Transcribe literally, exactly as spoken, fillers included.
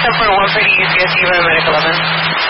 ten point one for E U C S, you have a medic eleven.